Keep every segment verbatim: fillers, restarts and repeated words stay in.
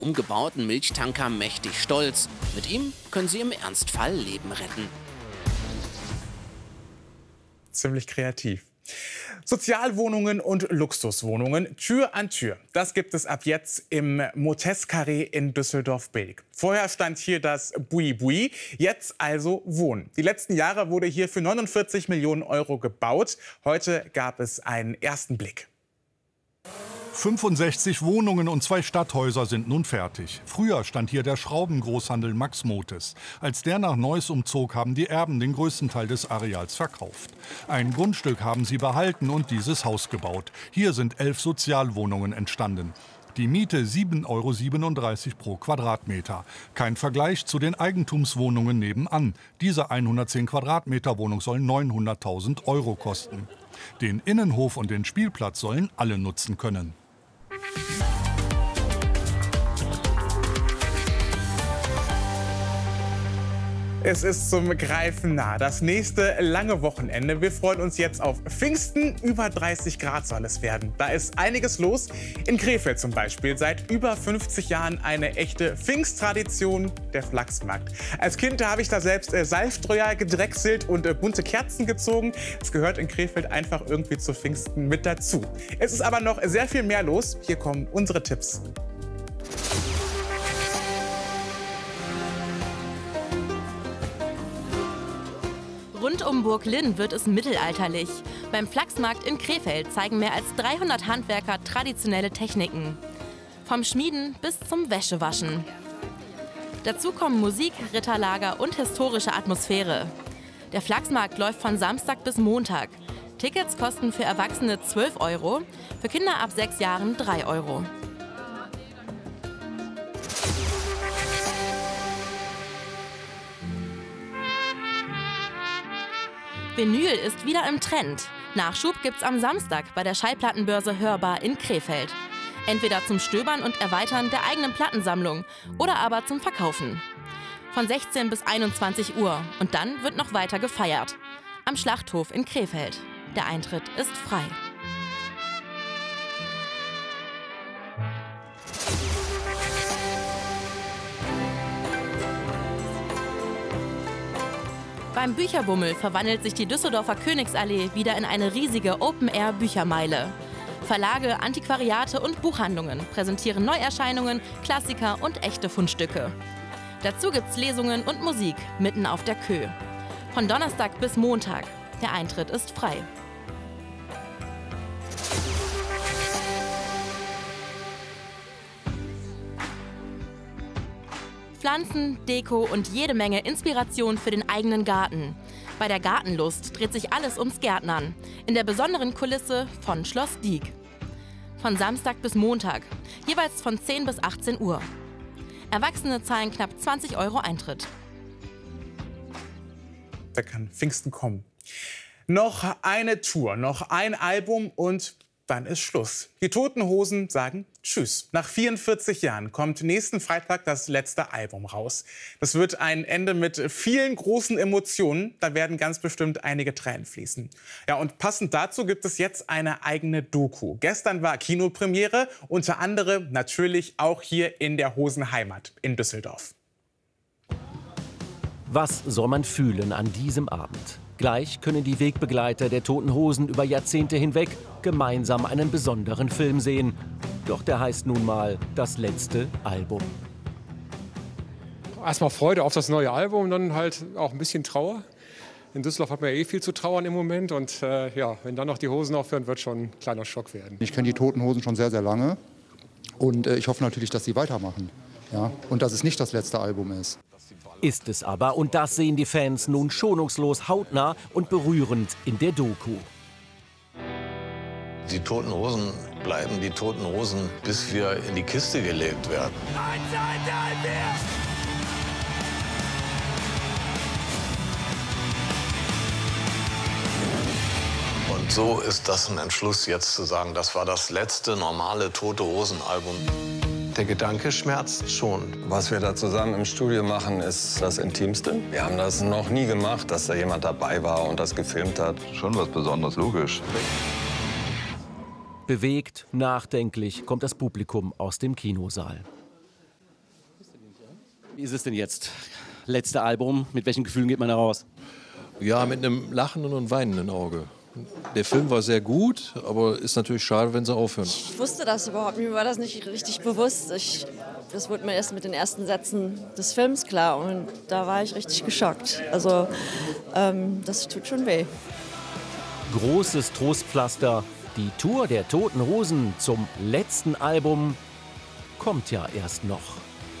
umgebauten Milchtanker mächtig stolz. Mit ihm können sie im Ernstfall Leben retten. Ziemlich kreativ. Sozialwohnungen und Luxuswohnungen Tür an Tür. Das gibt es ab jetzt im Motes Carré in Düsseldorf-Bilk. Vorher stand hier das Bui Bui, jetzt also Wohnen. Die letzten Jahre wurde hier für neunundvierzig Millionen Euro gebaut. Heute gab es einen ersten Blick. fünfundsechzig Wohnungen und zwei Stadthäuser sind nun fertig. Früher stand hier der Schraubengroßhandel Max Motes. Als der nach Neuss umzog, haben die Erben den größten Teil des Areals verkauft. Ein Grundstück haben sie behalten und dieses Haus gebaut. Hier sind elf Sozialwohnungen entstanden. Die Miete sieben Euro siebenunddreißig pro Quadratmeter. Kein Vergleich zu den Eigentumswohnungen nebenan. Diese hundertzehn Quadratmeter Wohnung soll neunhunderttausend Euro kosten. Den Innenhof und den Spielplatz sollen alle nutzen können. Es ist zum Greifen nah. Das nächste lange Wochenende. Wir freuen uns jetzt auf Pfingsten. Über dreißig Grad soll es werden. Da ist einiges los. In Krefeld zum Beispiel. Seit über fünfzig Jahren eine echte Pfingsttradition, der Flachsmarkt. Als Kind habe ich da selbst äh, Salzstreuer gedrechselt und äh, bunte Kerzen gezogen. Es gehört in Krefeld einfach irgendwie zu Pfingsten mit dazu. Es ist aber noch sehr viel mehr los. Hier kommen unsere Tipps. Rund um Burg Linn wird es mittelalterlich. Beim Flachsmarkt in Krefeld zeigen mehr als dreihundert Handwerker traditionelle Techniken. Vom Schmieden bis zum Wäschewaschen. Dazu kommen Musik, Ritterlager und historische Atmosphäre. Der Flachsmarkt läuft von Samstag bis Montag. Tickets kosten für Erwachsene zwölf Euro, für Kinder ab sechs Jahren drei Euro. Vinyl ist wieder im Trend. Nachschub gibt's am Samstag bei der Schallplattenbörse Hörbar in Krefeld. Entweder zum Stöbern und Erweitern der eigenen Plattensammlung oder aber zum Verkaufen. Von sechzehn bis einundzwanzig Uhr und dann wird noch weiter gefeiert. Am Schlachthof in Krefeld. Der Eintritt ist frei. Beim Bücherbummel verwandelt sich die Düsseldorfer Königsallee wieder in eine riesige Open-Air-Büchermeile. Verlage, Antiquariate und Buchhandlungen präsentieren Neuerscheinungen, Klassiker und echte Fundstücke. Dazu gibt's Lesungen und Musik mitten auf der Kö. Von Donnerstag bis Montag. Der Eintritt ist frei. Pflanzen, Deko und jede Menge Inspiration für den eigenen Garten. Bei der Gartenlust dreht sich alles ums Gärtnern. In der besonderen Kulisse von Schloss Dieck. Von Samstag bis Montag, jeweils von zehn bis achtzehn Uhr. Erwachsene zahlen knapp zwanzig Euro Eintritt. Da kann Pfingsten kommen. Noch eine Tour, noch ein Album und dann ist Schluss. Die Toten Hosen sagen Tschüss. Nach vierundvierzig Jahren kommt nächsten Freitag das letzte Album raus. Das wird ein Ende mit vielen großen Emotionen. Da werden ganz bestimmt einige Tränen fließen. Ja, und passend dazu gibt es jetzt eine eigene Doku. Gestern war Kinopremiere, unter anderem natürlich auch hier in der Hosenheimat in Düsseldorf. Was soll man fühlen an diesem Abend? Gleich können die Wegbegleiter der Toten Hosen über Jahrzehnte hinweg gemeinsam einen besonderen Film sehen. Doch der heißt nun mal das letzte Album. Erstmal Freude auf das neue Album, dann halt auch ein bisschen Trauer. In Düsseldorf hat man ja eh viel zu trauern im Moment. Und äh, ja, wenn dann noch die Hosen aufhören, wird schon ein kleiner Schock werden. Ich kenne die Toten Hosen schon sehr, sehr lange. Und äh, ich hoffe natürlich, dass sie weitermachen. Ja? Und dass es nicht das letzte Album ist. Ist es aber, und das sehen die Fans nun schonungslos hautnah und berührend in der Doku. Die Toten Hosen bleiben die Toten Hosen, bis wir in die Kiste gelegt werden. Und so ist das ein Entschluss, jetzt zu sagen, das war das letzte normale Tote Hosen-Album. Der Gedanke schmerzt schon. Was wir da zusammen im Studio machen, ist das Intimste. Wir haben das noch nie gemacht, dass da jemand dabei war und das gefilmt hat. Schon was Besonderes, logisch. Bewegt, nachdenklich kommt das Publikum aus dem Kinosaal. Wie ist es denn jetzt? Letzte Album, mit welchen Gefühlen geht man da raus? Ja, mit einem lachenden und weinenden Auge. Der Film war sehr gut, aber ist natürlich schade, wenn sie aufhören. Ich wusste das überhaupt, mir war das nicht richtig bewusst. Ich, das wurde mir erst mit den ersten Sätzen des Films klar und da war ich richtig geschockt. Also ähm, das tut schon weh. Großes Trostpflaster. Die Tour der Toten Hosen zum letzten Album kommt ja erst noch.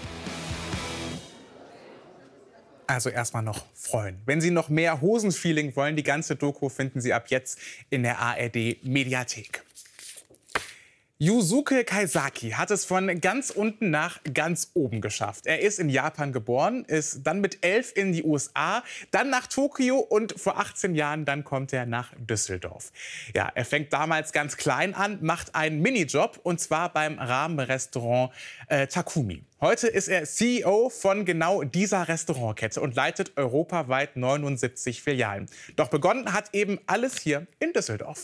Also erstmal noch freuen. Wenn Sie noch mehr Hosenfeeling wollen, die ganze Doku finden Sie ab jetzt in der A R D-Mediathek. Yusuke Kaisaki hat es von ganz unten nach ganz oben geschafft. Er ist in Japan geboren, ist dann mit elf in die U S A, dann nach Tokio und vor achtzehn Jahren dann kommt er nach Düsseldorf. Ja, er fängt damals ganz klein an, macht einen Minijob und zwar beim Rahmenrestaurant äh, Takumi. Heute ist er C E O von genau dieser Restaurantkette und leitet europaweit neunundsiebzig Filialen. Doch begonnen hat eben alles hier in Düsseldorf.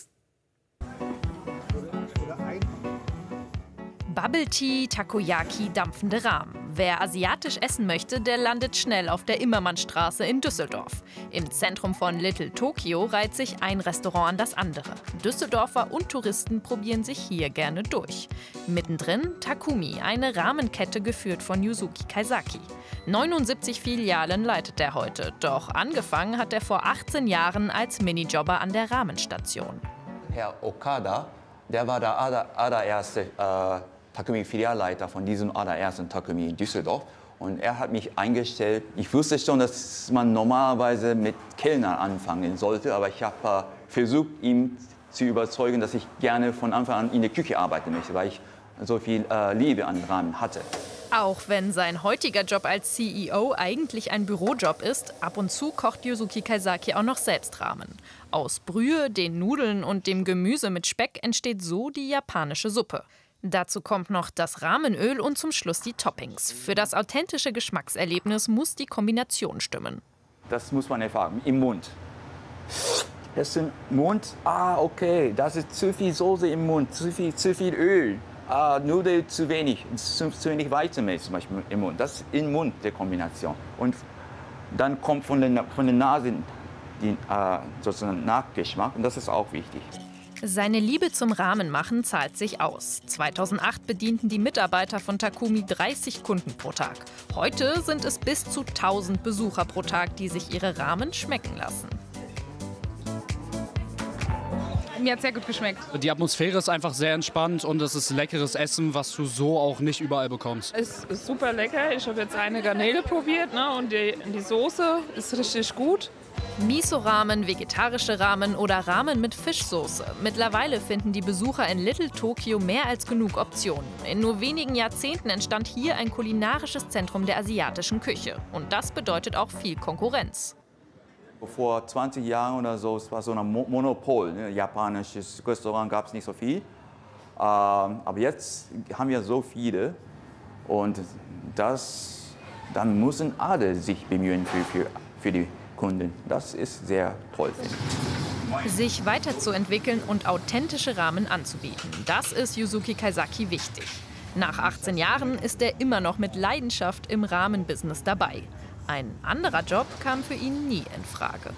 Bubble Tea, Takoyaki, dampfende Ramen. Wer asiatisch essen möchte, der landet schnell auf der Immermannstraße in Düsseldorf. Im Zentrum von Little Tokyo reiht sich ein Restaurant an das andere. Düsseldorfer und Touristen probieren sich hier gerne durch. Mittendrin Takumi, eine Ramenkette geführt von Yusuke Kaisaki. neunundsiebzig Filialen leitet er heute. Doch angefangen hat er vor achtzehn Jahren als Minijobber an der Ramenstation. Herr Okada, der war der aller, allererste äh Takumi-Filialleiter von diesem allerersten Takumi in Düsseldorf. Und er hat mich eingestellt. Ich wusste schon, dass man normalerweise mit Kellnern anfangen sollte, aber ich habe äh, versucht, ihn zu überzeugen, dass ich gerne von Anfang an in der Küche arbeiten möchte, weil ich so viel äh, Liebe an Ramen hatte. Auch wenn sein heutiger Job als C E O eigentlich ein Bürojob ist, ab und zu kocht Yusuke Kaisaki auch noch selbst Ramen. Aus Brühe, den Nudeln und dem Gemüse mit Speck entsteht so die japanische Suppe. Dazu kommt noch das Ramenöl und zum Schluss die Toppings. Für das authentische Geschmackserlebnis muss die Kombination stimmen. Das muss man erfahren, im Mund. Das ist im Mund, ah okay, das ist zu viel Soße im Mund, zu viel, zu viel Öl. Ah, Nudeln zu wenig, zu, zu wenig Weizenmehl zum Beispiel im Mund. Das ist im Mund der Kombination. Und dann kommt von der, von der Nase die, äh, sozusagen Nachgeschmack und das ist auch wichtig. Seine Liebe zum Ramenmachen zahlt sich aus. zweitausendacht bedienten die Mitarbeiter von Takumi dreißig Kunden pro Tag. Heute sind es bis zu tausend Besucher pro Tag, die sich ihre Ramen schmecken lassen. Mir hat sehr gut geschmeckt. Die Atmosphäre ist einfach sehr entspannt und es ist leckeres Essen, was du so auch nicht überall bekommst. Es ist super lecker. Ich habe jetzt eine Garnele probiert, ne, und die, die Soße ist richtig gut. Miso-Ramen, vegetarische Ramen oder Ramen mit Fischsoße. Mittlerweile finden die Besucher in Little Tokyo mehr als genug Optionen. In nur wenigen Jahrzehnten entstand hier ein kulinarisches Zentrum der asiatischen Küche. Und das bedeutet auch viel Konkurrenz. Vor zwanzig Jahren oder so, es war so ein Monopol. Ne? Japanisches Restaurant gab es nicht so viel. Ähm, aber jetzt haben wir so viele. Und das, dann müssen alle sich bemühen für, für, für die Kunden. Das ist sehr toll. Sich weiterzuentwickeln und authentische Ramen anzubieten, das ist Yusuke Kaisaki wichtig. Nach achtzehn Jahren ist er immer noch mit Leidenschaft im Ramen-Business dabei. Ein anderer Job kam für ihn nie in Frage.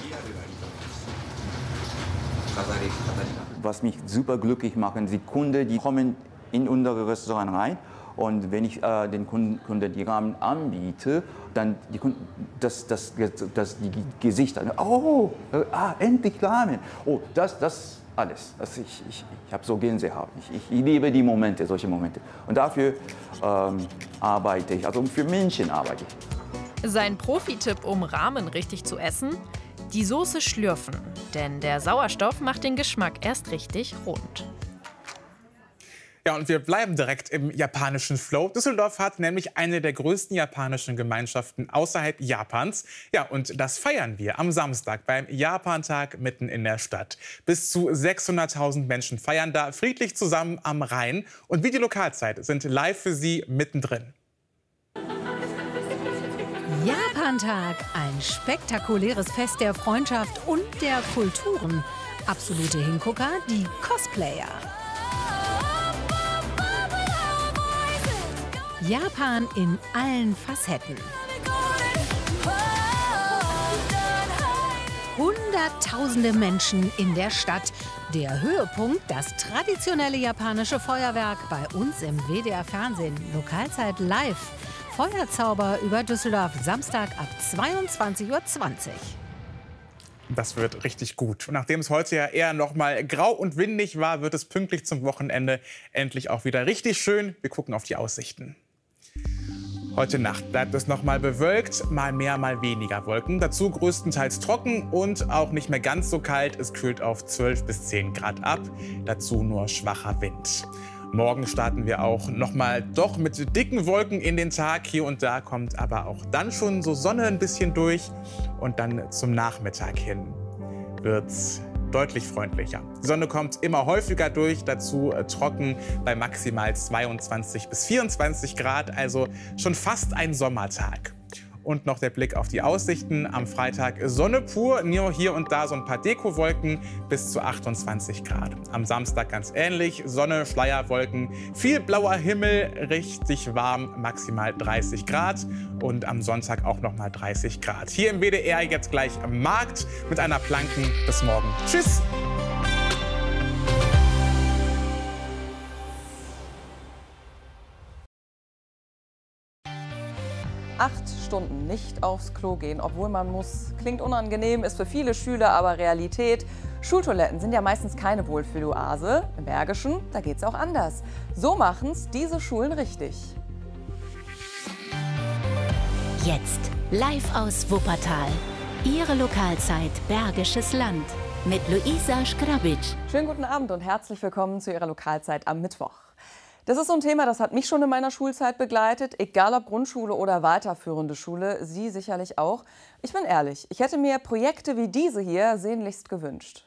Was mich super glücklich macht, die Kunden, die kommen in unser Restaurant rein. Und wenn ich äh, den Kunden, Kunden die Ramen anbiete, dann die Kunden, das, das, das, die Gesichter, oh, äh, ah, endlich Ramen. Oh, das, das alles. Das, ich ich, ich habe so Gänsehaut. Ich, ich, ich liebe die Momente, solche Momente. Und dafür ähm, arbeite ich, also für Menschen arbeite ich. Sein Profi-Tipp, um Ramen richtig zu essen? Die Soße schlürfen, denn der Sauerstoff macht den Geschmack erst richtig rund. Ja, und wir bleiben direkt im japanischen Flow. Düsseldorf hat nämlich eine der größten japanischen Gemeinschaften außerhalb Japans. Ja, und das feiern wir am Samstag beim Japantag mitten in der Stadt. Bis zu sechshunderttausend Menschen feiern da friedlich zusammen am Rhein. Und wie die Lokalzeit sind live für Sie mittendrin. Japantag, ein spektakuläres Fest der Freundschaft und der Kulturen. Absolute Hingucker, die Cosplayer. Japan in allen Facetten. Hunderttausende Menschen in der Stadt. Der Höhepunkt, das traditionelle japanische Feuerwerk bei uns im W D R-Fernsehen. Lokalzeit live. Feuerzauber über Düsseldorf, Samstag ab zweiundzwanzig Uhr zwanzig. Das wird richtig gut. Und nachdem es heute ja eher noch mal grau und windig war, wird es pünktlich zum Wochenende endlich auch wieder richtig schön. Wir gucken auf die Aussichten. Heute Nacht bleibt es noch mal bewölkt, mal mehr, mal weniger Wolken. Dazu größtenteils trocken und auch nicht mehr ganz so kalt. Es kühlt auf zwölf bis zehn Grad ab. Dazu nur schwacher Wind. Morgen starten wir auch noch mal doch mit dicken Wolken in den Tag. Hier und da kommt aber auch dann schon so Sonne ein bisschen durch. Und dann zum Nachmittag hin wird's deutlich freundlicher. Die Sonne kommt immer häufiger durch, dazu äh, trocken bei maximal zweiundzwanzig bis vierundzwanzig Grad, also schon fast ein Sommertag. Und noch der Blick auf die Aussichten. Am Freitag Sonne pur, nur hier und da so ein paar Dekowolken bis zu achtundzwanzig Grad. Am Samstag ganz ähnlich, Sonne, Schleierwolken, viel blauer Himmel, richtig warm, maximal dreißig Grad. Und am Sonntag auch noch mal dreißig Grad. Hier im W D R jetzt gleich am Markt mit einer Planken. Bis morgen. Tschüss! Acht Stunden nicht aufs Klo gehen, obwohl man muss. Klingt unangenehm, ist für viele Schüler aber Realität. Schultoiletten sind ja meistens keine Wohlfühloase. Im Bergischen, da geht's auch anders. So machen's diese Schulen richtig. Jetzt live aus Wuppertal. Ihre Lokalzeit Bergisches Land mit Luisa Schgrabic. Schönen guten Abend und herzlich willkommen zu Ihrer Lokalzeit am Mittwoch. Das ist so ein Thema, das hat mich schon in meiner Schulzeit begleitet, egal ob Grundschule oder weiterführende Schule, Sie sicherlich auch. Ich bin ehrlich, ich hätte mir Projekte wie diese hier sehnlichst gewünscht.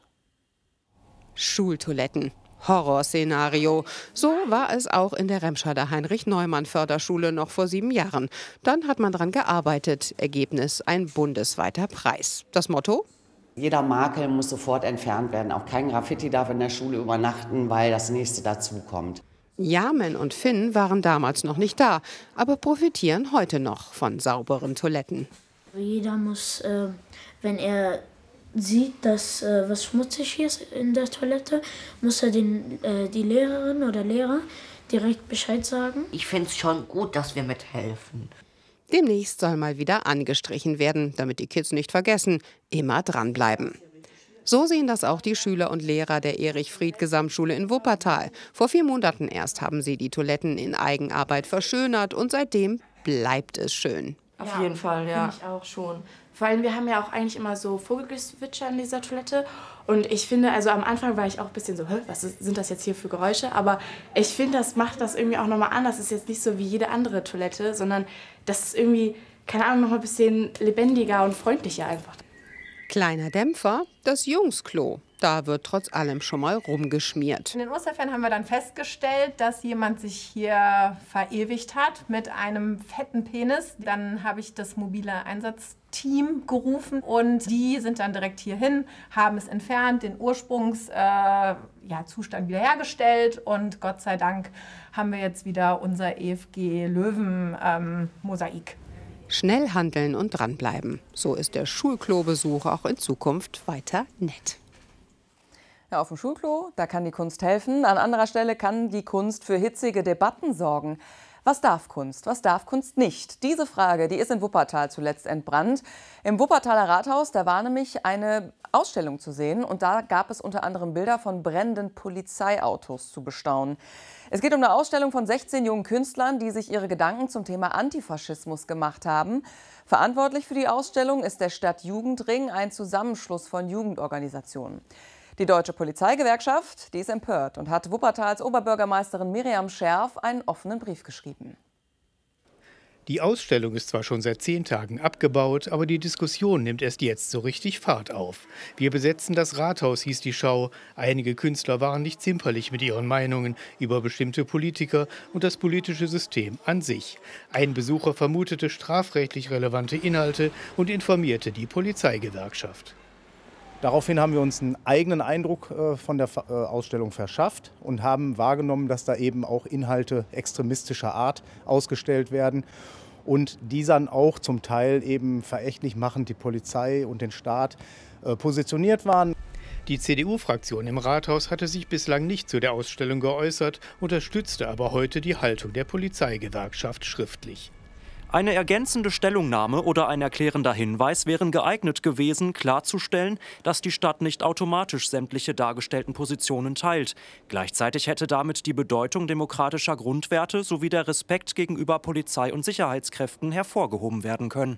Schultoiletten. Horrorszenario. So war es auch in der Remscheider Heinrich-Neumann-Förderschule noch vor sieben Jahren. Dann hat man dran gearbeitet. Ergebnis ein bundesweiter Preis. Das Motto? Jeder Makel muss sofort entfernt werden. Auch kein Graffiti darf in der Schule übernachten, weil das nächste dazukommt. Jamen und Finn waren damals noch nicht da, aber profitieren heute noch von sauberen Toiletten. Jeder muss, äh, wenn er sieht, dass äh, was schmutzig hier ist in der Toilette, muss er den, äh, die Lehrerin oder Lehrer direkt Bescheid sagen. Ich finde es schon gut, dass wir mithelfen. Demnächst soll mal wieder angestrichen werden, damit die Kids nicht vergessen, immer dranbleiben. So sehen das auch die Schüler und Lehrer der Erich-Fried-Gesamtschule in Wuppertal. Vor vier Monaten erst haben sie die Toiletten in Eigenarbeit verschönert und seitdem bleibt es schön. Auf ja, jeden Fall, ja. Finde ich auch schon. Vor allem, wir haben ja auch eigentlich immer so Vogelgezwitscher in dieser Toilette. Und ich finde, also am Anfang war ich auch ein bisschen so, was sind das jetzt hier für Geräusche? Aber ich finde, das macht das irgendwie auch nochmal anders. Das ist jetzt nicht so wie jede andere Toilette, sondern das ist irgendwie, keine Ahnung, nochmal ein bisschen lebendiger und freundlicher einfach. Kleiner Dämpfer, das Jungsklo. Da wird trotz allem schon mal rumgeschmiert. In den Osterferien haben wir dann festgestellt, dass jemand sich hier verewigt hat mit einem fetten Penis. Dann habe ich das mobile Einsatzteam gerufen und die sind dann direkt hierhin, haben es entfernt, den Ursprungszustand äh, ja, Zustand wiederhergestellt und Gott sei Dank haben wir jetzt wieder unser E F G-Löwen-Mosaik. Schnell handeln und dranbleiben. So ist der Schulklobesuch auch in Zukunft weiter nett. Ja, auf dem Schulklo, da kann die Kunst helfen. An anderer Stelle kann die Kunst für hitzige Debatten sorgen. Was darf Kunst, was darf Kunst nicht? Diese Frage, die ist in Wuppertal zuletzt entbrannt. Im Wuppertaler Rathaus, da war nämlich eine Ausstellung zu sehen. Und da gab es unter anderem Bilder von brennenden Polizeiautos zu bestaunen. Es geht um eine Ausstellung von sechzehn jungen Künstlern, die sich ihre Gedanken zum Thema Antifaschismus gemacht haben. Verantwortlich für die Ausstellung ist der Stadtjugendring, ein Zusammenschluss von Jugendorganisationen. Die Deutsche Polizeigewerkschaft, die ist empört und hat Wuppertals Oberbürgermeisterin Miriam Scherf einen offenen Brief geschrieben. Die Ausstellung ist zwar schon seit zehn Tagen abgebaut, aber die Diskussion nimmt erst jetzt so richtig Fahrt auf. Wir besetzen das Rathaus, hieß die Schau. Einige Künstler waren nicht zimperlich mit ihren Meinungen über bestimmte Politiker und das politische System an sich. Ein Besucher vermutete strafrechtlich relevante Inhalte und informierte die Polizeigewerkschaft. Daraufhin haben wir uns einen eigenen Eindruck äh, von der äh, Ausstellung verschafft und haben wahrgenommen, dass da eben auch Inhalte extremistischer Art ausgestellt werden und die dann auch zum Teil eben verächtlich machend die Polizei und den Staat äh, positioniert waren. Die C D U-Fraktion im Rathaus hatte sich bislang nicht zu der Ausstellung geäußert, unterstützte aber heute die Haltung der Polizeigewerkschaft schriftlich. Eine ergänzende Stellungnahme oder ein erklärender Hinweis wären geeignet gewesen, klarzustellen, dass die Stadt nicht automatisch sämtliche dargestellten Positionen teilt. Gleichzeitig hätte damit die Bedeutung demokratischer Grundwerte sowie der Respekt gegenüber Polizei und Sicherheitskräften hervorgehoben werden können.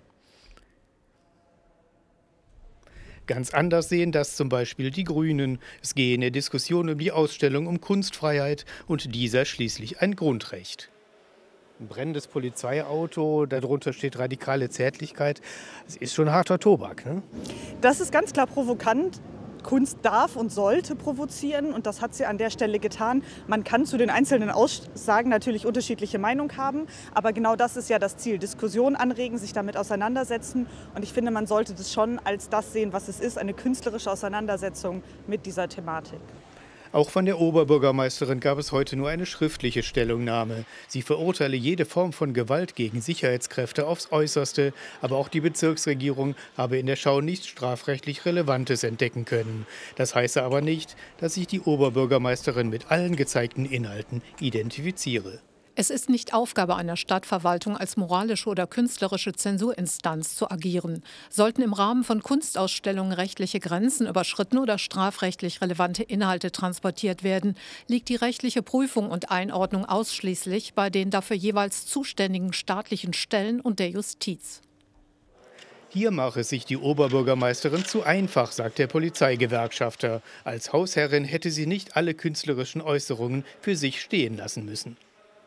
Ganz anders sehen das zum Beispiel die Grünen. Es gehe in der Diskussion um die Ausstellung um Kunstfreiheit und dieser schließlich ein Grundrecht. Ein brennendes Polizeiauto, darunter steht radikale Zärtlichkeit. Das ist schon harter Tobak, ne? Das ist ganz klar provokant. Kunst darf und sollte provozieren und das hat sie an der Stelle getan. Man kann zu den einzelnen Aussagen natürlich unterschiedliche Meinung haben, aber genau das ist ja das Ziel. Diskussion anregen, sich damit auseinandersetzen und ich finde, man sollte das schon als das sehen, was es ist, eine künstlerische Auseinandersetzung mit dieser Thematik. Auch von der Oberbürgermeisterin gab es heute nur eine schriftliche Stellungnahme. Sie verurteile jede Form von Gewalt gegen Sicherheitskräfte aufs Äußerste, aber auch die Bezirksregierung habe in der Schau nichts strafrechtlich Relevantes entdecken können. Das heiße aber nicht, dass sich die Oberbürgermeisterin mit allen gezeigten Inhalten identifiziere. Es ist nicht Aufgabe einer Stadtverwaltung, als moralische oder künstlerische Zensurinstanz zu agieren. Sollten im Rahmen von Kunstausstellungen rechtliche Grenzen überschritten oder strafrechtlich relevante Inhalte transportiert werden, liegt die rechtliche Prüfung und Einordnung ausschließlich bei den dafür jeweils zuständigen staatlichen Stellen und der Justiz. Hier mache sich die Oberbürgermeisterin zu einfach, sagt der Polizeigewerkschafter. Als Hausherrin hätte sie nicht alle künstlerischen Äußerungen für sich stehen lassen müssen.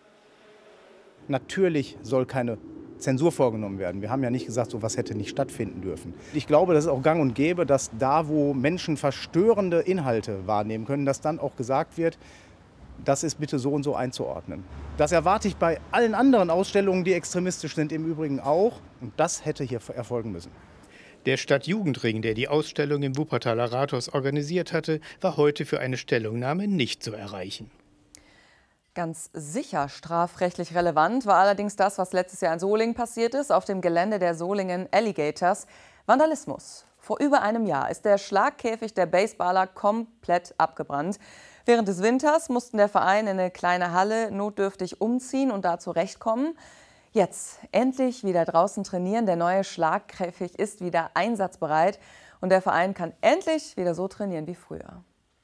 Natürlich soll keine Zensur vorgenommen werden. Wir haben ja nicht gesagt, so etwas hätte nicht stattfinden dürfen. Ich glaube, das ist auch gang und gäbe, dass da, wo Menschen verstörende Inhalte wahrnehmen können, dass dann auch gesagt wird, das ist bitte so und so einzuordnen. Das erwarte ich bei allen anderen Ausstellungen, die extremistisch sind, im Übrigen auch. Und das hätte hier erfolgen müssen. Der Stadtjugendring, der die Ausstellung im Wuppertaler Rathaus organisiert hatte, war heute für eine Stellungnahme nicht zu erreichen. Ganz sicher strafrechtlich relevant war allerdings das, was letztes Jahr in Solingen passiert ist, auf dem Gelände der Solingen Alligators. Vandalismus. Vor über einem Jahr ist der Schlagkäfig der Baseballer komplett abgebrannt. Während des Winters mussten der Verein in eine kleine Halle notdürftig umziehen und da zurechtkommen. Jetzt endlich wieder draußen trainieren. Der neue Schlagkäfig ist wieder einsatzbereit und der Verein kann endlich wieder so trainieren wie früher.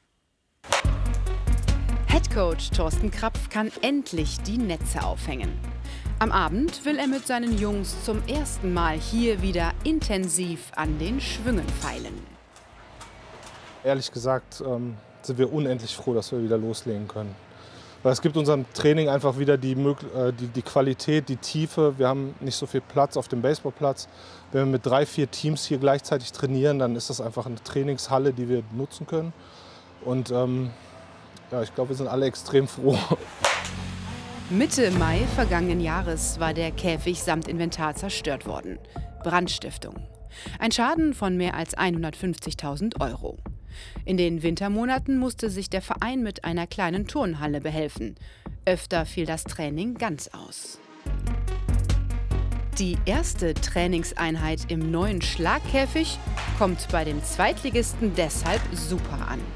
Headcoach Thorsten Krapf kann endlich die Netze aufhängen. Am Abend will er mit seinen Jungs zum ersten Mal hier wieder intensiv an den Schwüngen feilen. Ehrlich gesagt ähm, sind wir unendlich froh, dass wir wieder loslegen können. Weil es gibt unserem Training einfach wieder die, äh, die, die Qualität, die Tiefe. Wir haben nicht so viel Platz auf dem Baseballplatz. Wenn wir mit drei, vier Teams hier gleichzeitig trainieren, dann ist das einfach eine Trainingshalle, die wir nutzen können. Und ähm, ja, ich glaube, wir sind alle extrem froh. Mitte Mai vergangenen Jahres war der Käfig samt Inventar zerstört worden. Brandstiftung. Ein Schaden von mehr als hundertfünfzigtausend Euro. In den Wintermonaten musste sich der Verein mit einer kleinen Turnhalle behelfen. Öfter fiel das Training ganz aus. Die erste Trainingseinheit im neuen Schlagkäfig kommt bei dem Zweitligisten deshalb super an.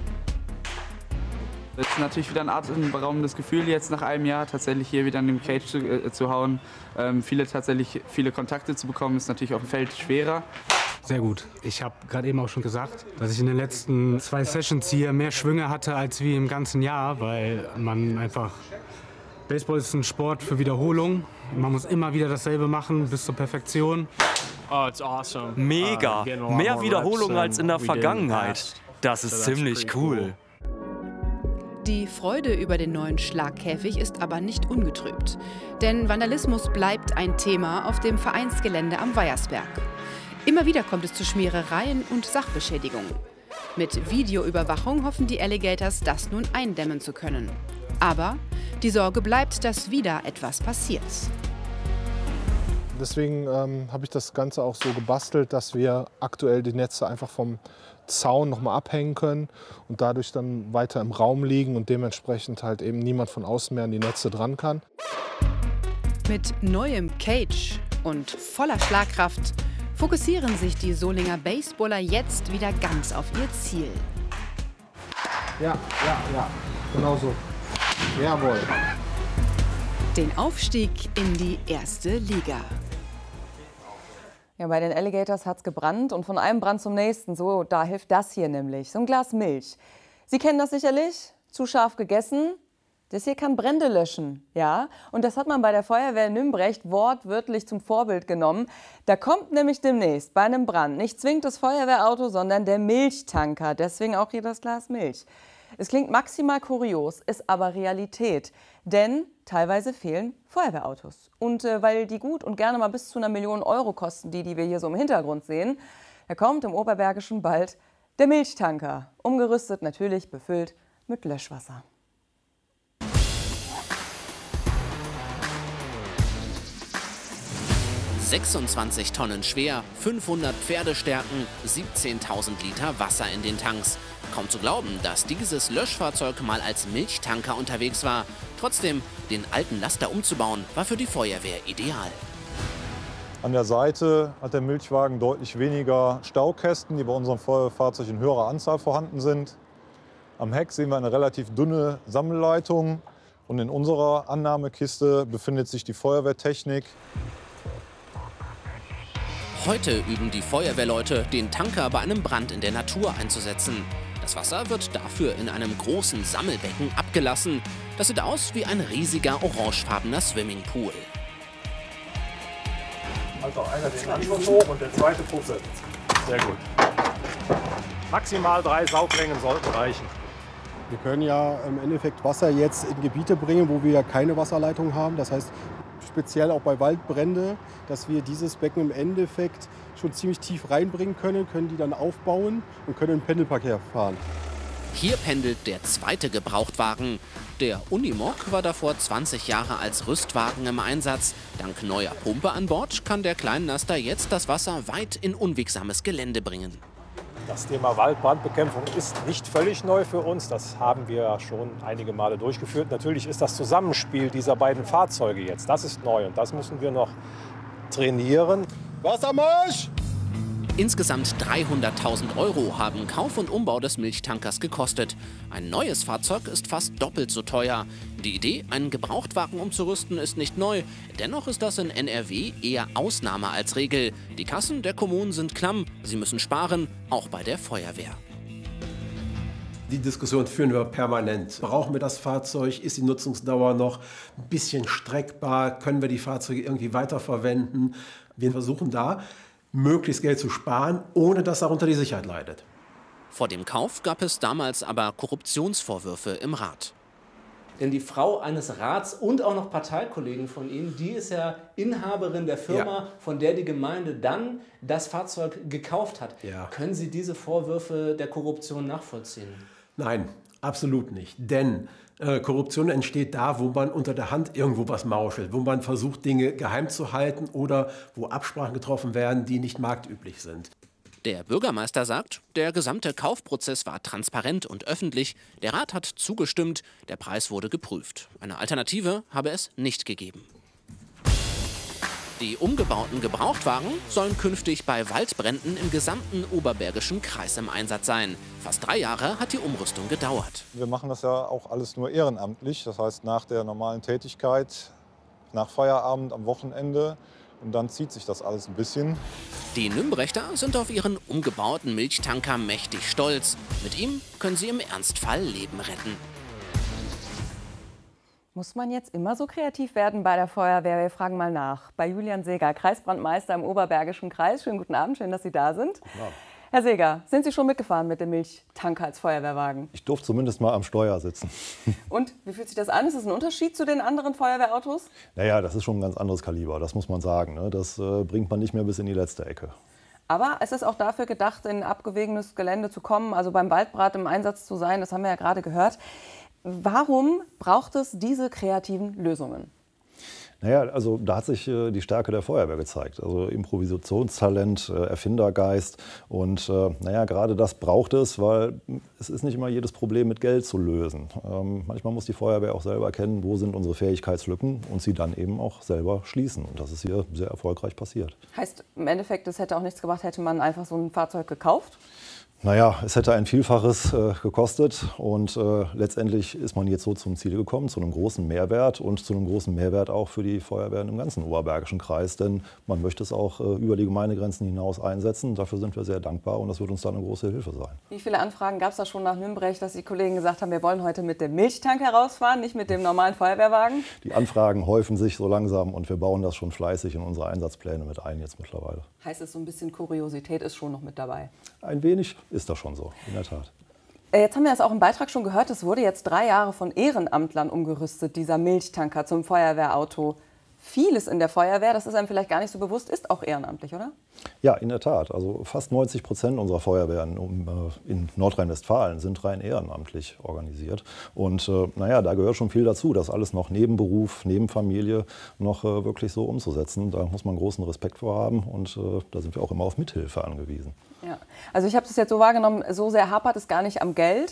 Es ist natürlich wieder ein atemberaubendes Gefühl, jetzt nach einem Jahr tatsächlich hier wieder in dem Cage zu, äh, zu hauen. Ähm, viele tatsächlich viele Kontakte zu bekommen, ist natürlich auf dem Feld schwerer. Sehr gut. Ich habe gerade eben auch schon gesagt, dass ich in den letzten zwei Sessions hier mehr Schwünge hatte als wie im ganzen Jahr, weil man einfach... Baseball ist ein Sport für Wiederholung. Man muss immer wieder dasselbe machen bis zur Perfektion. Oh, it's awesome. Mega. Mehr Wiederholung als in der Vergangenheit. Das ist ziemlich cool. Die Freude über den neuen Schlagkäfig ist aber nicht ungetrübt. Denn Vandalismus bleibt ein Thema auf dem Vereinsgelände am Weiersberg. Immer wieder kommt es zu Schmierereien und Sachbeschädigungen. Mit Videoüberwachung hoffen die Alligators, das nun eindämmen zu können. Aber die Sorge bleibt, dass wieder etwas passiert. Deswegen ähm, habe ich das Ganze auch so gebastelt, dass wir aktuell die Netze einfach vom Zaun noch mal abhängen können und dadurch dann weiter im Raum liegen und dementsprechend halt eben niemand von außen mehr an die Netze dran kann. Mit neuem Cage und voller Schlagkraft fokussieren sich die Solinger Baseballer jetzt wieder ganz auf ihr Ziel. Ja, ja, ja, genau so. Jawohl. Den Aufstieg in die erste Liga. Ja, bei den Alligators hat es gebrannt und von einem Brand zum nächsten. So, da hilft das hier nämlich, so ein Glas Milch. Sie kennen das sicherlich, zu scharf gegessen. Das hier kann Brände löschen, ja. Und das hat man bei der Feuerwehr in Nümbrecht wortwörtlich zum Vorbild genommen. Da kommt nämlich demnächst bei einem Brand nicht zwingend das Feuerwehrauto, sondern der Milchtanker. Deswegen auch hier das Glas Milch. Es klingt maximal kurios, ist aber Realität. Denn teilweise fehlen Feuerwehrautos. Und äh, weil die gut und gerne mal bis zu einer Million Euro kosten, die, die wir hier so im Hintergrund sehen, da kommt im Oberbergischen bald der Milchtanker. Umgerüstet, natürlich befüllt mit Löschwasser. sechsundzwanzig Tonnen schwer, fünfhundert Pferdestärken, siebzehntausend Liter Wasser in den Tanks. Kaum zu glauben, dass dieses Löschfahrzeug mal als Milchtanker unterwegs war. Trotzdem, den alten Laster umzubauen, war für die Feuerwehr ideal. An der Seite hat der Milchwagen deutlich weniger Staukästen, die bei unserem Feuerwehrfahrzeug in höherer Anzahl vorhanden sind. Am Heck sehen wir eine relativ dünne Sammelleitung. Und in unserer Annahmekiste befindet sich die Feuerwehrtechnik. Heute üben die Feuerwehrleute, den Tanker bei einem Brand in der Natur einzusetzen. Das Wasser wird dafür in einem großen Sammelbecken abgelassen. Das sieht aus wie ein riesiger orangefarbener Swimmingpool. Also einer den Anschluss hoch und der zweite Pusse. Sehr gut. Maximal drei Sauglängen sollten reichen. Wir können ja im Endeffekt Wasser jetzt in Gebiete bringen, wo wir keine Wasserleitung haben. Das heißt, speziell auch bei Waldbränden, dass wir dieses Becken im Endeffekt schon ziemlich tief reinbringen können, können die dann aufbauen und können im Pendelverkehr fahren. Hier pendelt der zweite Gebrauchtwagen. Der Unimog war davor zwanzig Jahre als Rüstwagen im Einsatz. Dank neuer Pumpe an Bord kann der Kleinlaster jetzt das Wasser weit in unwegsames Gelände bringen. Das Thema Waldbrandbekämpfung ist nicht völlig neu für uns. Das haben wir schon einige Male durchgeführt. Natürlich ist das Zusammenspiel dieser beiden Fahrzeuge jetzt, das ist neu und das müssen wir noch trainieren. Wassermarsch! Insgesamt dreihunderttausend Euro haben Kauf und Umbau des Milchtankers gekostet. Ein neues Fahrzeug ist fast doppelt so teuer. Die Idee, einen Gebrauchtwagen umzurüsten, ist nicht neu. Dennoch ist das in N R W eher Ausnahme als Regel. Die Kassen der Kommunen sind klamm. Sie müssen sparen, auch bei der Feuerwehr. Die Diskussion führen wir permanent. Brauchen wir das Fahrzeug? Ist die Nutzungsdauer noch ein bisschen streckbar? Können wir die Fahrzeuge irgendwie weiterverwenden? Wir versuchen da, möglichst Geld zu sparen, ohne dass darunter die Sicherheit leidet. Vor dem Kauf gab es damals aber Korruptionsvorwürfe im Rat. Denn die Frau eines Rats und auch noch Parteikollegen von Ihnen, die ist ja Inhaberin der Firma, ja, von der die Gemeinde dann das Fahrzeug gekauft hat. Ja. Können Sie diese Vorwürfe der Korruption nachvollziehen? Nein, absolut nicht. Denn äh, Korruption entsteht da, wo man unter der Hand irgendwo was mauschelt, wo man versucht, Dinge geheim zu halten oder wo Absprachen getroffen werden, die nicht marktüblich sind. Der Bürgermeister sagt, der gesamte Kaufprozess war transparent und öffentlich. Der Rat hat zugestimmt, der Preis wurde geprüft. Eine Alternative habe es nicht gegeben. Die umgebauten Gebrauchtwagen sollen künftig bei Waldbränden im gesamten Oberbergischen Kreis im Einsatz sein. Fast drei Jahre hat die Umrüstung gedauert. Wir machen das ja auch alles nur ehrenamtlich, das heißt nach der normalen Tätigkeit, nach Feierabend, am Wochenende. Und dann zieht sich das alles ein bisschen. Die Nümbrechter sind auf ihren umgebauten Milchtanker mächtig stolz. Mit ihm können sie im Ernstfall Leben retten. Muss man jetzt immer so kreativ werden bei der Feuerwehr? Wir fragen mal nach. Bei Julian Seeger, Kreisbrandmeister im Oberbergischen Kreis. Schönen guten Abend, schön, dass Sie da sind. Ja. Herr Seeger, sind Sie schon mitgefahren mit dem Milchtanker als Feuerwehrwagen? Ich durfte zumindest mal am Steuer sitzen. Und wie fühlt sich das an? Ist das ein Unterschied zu den anderen Feuerwehrautos? Naja, das ist schon ein ganz anderes Kaliber, das muss man sagen. Das äh, bringt man nicht mehr bis in die letzte Ecke. Aber es ist auch dafür gedacht, in abgewegenes Gelände zu kommen, also beim Waldbrand im Einsatz zu sein. Das haben wir ja gerade gehört. Warum braucht es diese kreativen Lösungen? Naja, also da hat sich äh, die Stärke der Feuerwehr gezeigt. Also Improvisationstalent, äh, Erfindergeist. Und äh, naja, gerade das braucht es, weil es ist nicht immer jedes Problem mit Geld zu lösen. Ähm, manchmal muss die Feuerwehr auch selber erkennen, wo sind unsere Fähigkeitslücken und sie dann eben auch selber schließen. Und das ist hier sehr erfolgreich passiert. Heißt im Endeffekt, es hätte auch nichts gebracht, hätte man einfach so ein Fahrzeug gekauft? Naja, es hätte ein Vielfaches äh, gekostet und äh, letztendlich ist man jetzt so zum Ziel gekommen, zu einem großen Mehrwert und zu einem großen Mehrwert auch für die Feuerwehren im ganzen Oberbergischen Kreis, denn man möchte es auch äh, über die Gemeindegrenzen hinaus einsetzen. Dafür sind wir sehr dankbar und das wird uns dann eine große Hilfe sein. Wie viele Anfragen gab es da schon nach Nümbrecht, dass die Kollegen gesagt haben, wir wollen heute mit dem Milchtank herausfahren, nicht mit dem normalen Feuerwehrwagen? Die Anfragen häufen sich so langsam und wir bauen das schon fleißig in unsere Einsatzpläne mit ein jetzt mittlerweile. Heißt es, so ein bisschen Kuriosität ist schon noch mit dabei? Ein wenig ist das schon so, in der Tat. Jetzt haben wir das auch im Beitrag schon gehört, es wurde jetzt drei Jahre von Ehrenamtlern umgerüstet, dieser Milchtanker zum Feuerwehrauto. Vieles in der Feuerwehr, das ist einem vielleicht gar nicht so bewusst, ist auch ehrenamtlich, oder? Ja, in der Tat. Also fast neunzig Prozent unserer Feuerwehren in Nordrhein-Westfalen sind rein ehrenamtlich organisiert. Und äh, naja, da gehört schon viel dazu, das alles noch neben Beruf, neben Familie noch äh, wirklich so umzusetzen. Da muss man großen Respekt vor haben und äh, da sind wir auch immer auf Mithilfe angewiesen. Ja. Also ich habe das jetzt so wahrgenommen, so sehr hapert es gar nicht am Geld.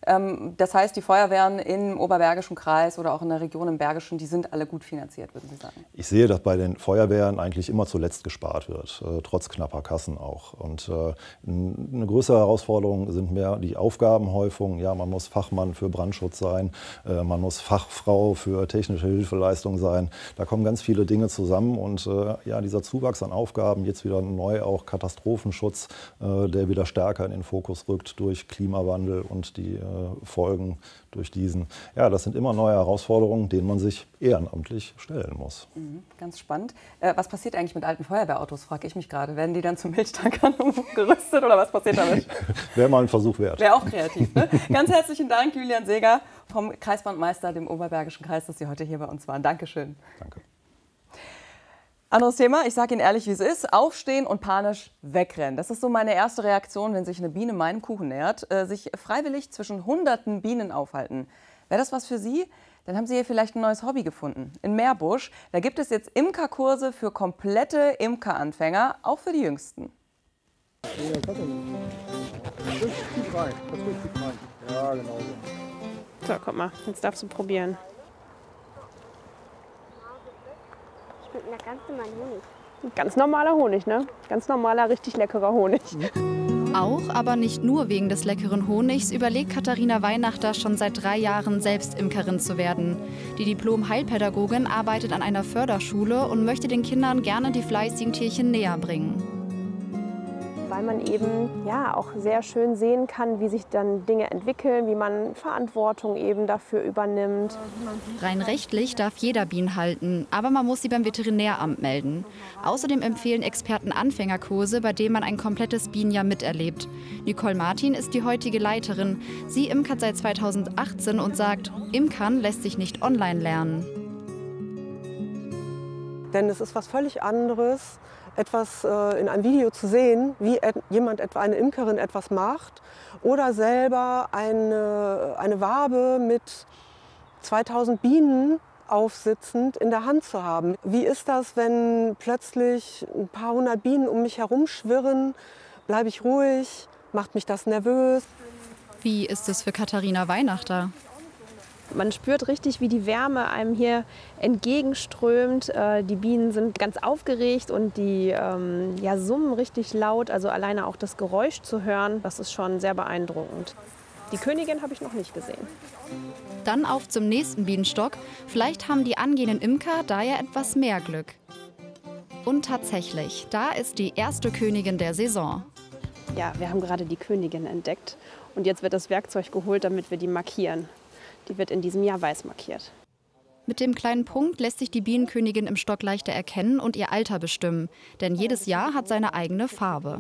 Das heißt, die Feuerwehren im Oberbergischen Kreis oder auch in der Region im Bergischen, die sind alle gut finanziert, würden Sie sagen? Ich sehe, dass bei den Feuerwehren eigentlich immer zuletzt gespart wird, äh, trotz knapper Kassen auch. Und äh, eine größere Herausforderung sind mehr die Aufgabenhäufung. Ja, man muss Fachmann für Brandschutz sein, äh, man muss Fachfrau für technische Hilfeleistung sein. Da kommen ganz viele Dinge zusammen und äh, ja, dieser Zuwachs an Aufgaben, jetzt wieder neu auch Katastrophenschutz, äh, der wieder stärker in den Fokus rückt durch Klimawandel und die äh, Folgen durch diesen. Ja, das sind immer neue Herausforderungen, denen man sich ehrenamtlich stellen muss. Mhm, ganz spannend. Äh, was passiert eigentlich mit alten Feuerwehrautos, frage ich mich gerade. Werden die dann zu Milchtankern umgerüstet oder was passiert damit? Wäre mal ein Versuch wert. Wäre auch kreativ. Ne? Ganz herzlichen Dank, Julian Seeger vom Kreisbandmeister, dem Oberbergischen Kreis, dass Sie heute hier bei uns waren. Dankeschön. Danke. Anderes Thema, ich sage Ihnen ehrlich, wie es ist, aufstehen und panisch wegrennen. Das ist so meine erste Reaktion, wenn sich eine Biene meinem Kuchen nähert, äh, sich freiwillig zwischen hunderten Bienen aufhalten. Wäre das was für Sie? Dann haben Sie hier vielleicht ein neues Hobby gefunden. In Meerbusch, da gibt es jetzt Imkerkurse für komplette Imkeranfänger, auch für die Jüngsten. Ja, genau so. So, guck mal, jetzt darfst du probieren. Nach ganz normalem Honig. Ganz normaler Honig, ne? Ganz normaler, richtig leckerer Honig. Auch, aber nicht nur wegen des leckeren Honigs, überlegt Katharina Weihnachter schon seit drei Jahren selbst Imkerin zu werden. Die Diplom-Heilpädagogin arbeitet an einer Förderschule und möchte den Kindern gerne die fleißigen Tierchen näher bringen. Weil man eben ja auch sehr schön sehen kann, wie sich dann Dinge entwickeln, wie man Verantwortung eben dafür übernimmt. Rein rechtlich darf jeder Bienen halten, aber man muss sie beim Veterinäramt melden. Außerdem empfehlen Experten Anfängerkurse, bei denen man ein komplettes Bienenjahr miterlebt. Nicole Martin ist die heutige Leiterin. Sie imkert seit zweitausendachtzehn und sagt, Imkern lässt sich nicht online lernen. Denn es ist was völlig anderes, etwas äh, in einem Video zu sehen, wie et jemand, etwa eine Imkerin, etwas macht oder selber eine, eine Wabe mit zweitausend Bienen aufsitzend in der Hand zu haben. Wie ist das, wenn plötzlich ein paar hundert Bienen um mich herum schwirren? Bleibe ich ruhig? Macht mich das nervös? Wie ist es für Katharina Weihnachter? Man spürt richtig, wie die Wärme einem hier entgegenströmt. Die Bienen sind ganz aufgeregt und die ähm, ja, summen richtig laut. Also alleine auch das Geräusch zu hören, das ist schon sehr beeindruckend. Die Königin habe ich noch nicht gesehen. Dann auf zum nächsten Bienenstock. Vielleicht haben die angehenden Imker da ja etwas mehr Glück. Und tatsächlich, da ist die erste Königin der Saison. Ja, wir haben gerade die Königin entdeckt. Und jetzt wird das Werkzeug geholt, damit wir die markieren. Die wird in diesem Jahr weiß markiert. Mit dem kleinen Punkt lässt sich die Bienenkönigin im Stock leichter erkennen und ihr Alter bestimmen. Denn jedes Jahr hat seine eigene Farbe.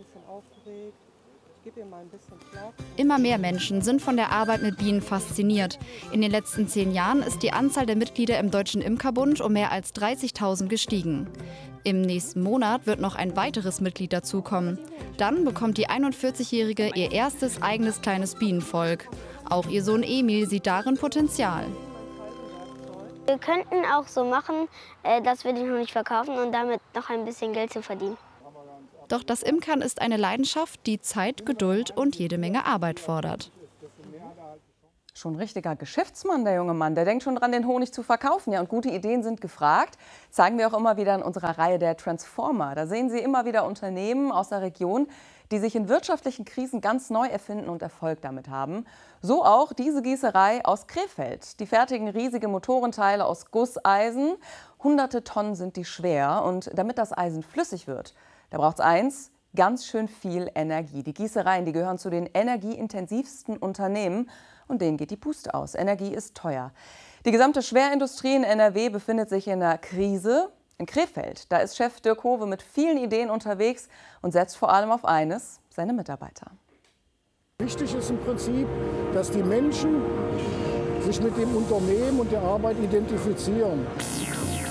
Immer mehr Menschen sind von der Arbeit mit Bienen fasziniert. In den letzten zehn Jahren ist die Anzahl der Mitglieder im Deutschen Imkerbund um mehr als dreißigtausend gestiegen. Im nächsten Monat wird noch ein weiteres Mitglied dazukommen. Dann bekommt die einundvierzigjährige ihr erstes eigenes kleines Bienenvolk. Auch ihr Sohn Emil sieht darin Potenzial. Wir könnten auch so machen, dass wir den Honig verkaufen und damit noch ein bisschen Geld zu verdienen. Doch das Imkern ist eine Leidenschaft, die Zeit, Geduld und jede Menge Arbeit fordert. Schon ein richtiger Geschäftsmann, der junge Mann. Der denkt schon dran, den Honig zu verkaufen. Ja, und gute Ideen sind gefragt. Zeigen wir auch immer wieder in unserer Reihe der Transformer. Da sehen Sie immer wieder Unternehmen aus der Region, die sich in wirtschaftlichen Krisen ganz neu erfinden und Erfolg damit haben. So auch diese Gießerei aus Krefeld. Die fertigen riesige Motorenteile aus Gusseisen. Hunderte Tonnen sind die schwer. Und damit das Eisen flüssig wird, da braucht es eins, ganz schön viel Energie. Die Gießereien, die gehören zu den energieintensivsten Unternehmen. Und denen geht die Puste aus. Energie ist teuer. Die gesamte Schwerindustrie in N R W befindet sich in einer Krise. In Krefeld, da ist Chef Dirk Howe mit vielen Ideen unterwegs und setzt vor allem auf eines, seine Mitarbeiter. Wichtig ist im Prinzip, dass die Menschen sich mit dem Unternehmen und der Arbeit identifizieren.